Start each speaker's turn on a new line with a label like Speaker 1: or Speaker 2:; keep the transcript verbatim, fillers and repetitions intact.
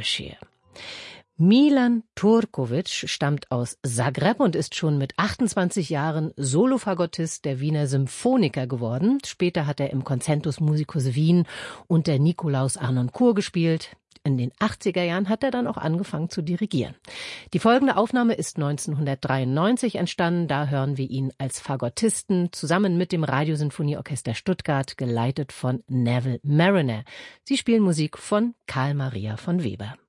Speaker 1: Derbyshire. Milan Turkovic stammt aus Zagreb und ist schon mit achtundzwanzig Jahren Solofagottist der Wiener Symphoniker geworden. Später hat er im Concentus Musicus Wien und der Nikolaus Harnoncourt gespielt. In den achtziger Jahren hat er dann auch angefangen zu dirigieren. Die folgende Aufnahme ist neunzehnhundertdreiundneunzig entstanden. Da hören wir ihn als Fagottisten zusammen mit dem Radiosinfonieorchester Stuttgart, geleitet von Neville Marriner. Sie spielen Musik von Carl Maria von Weber.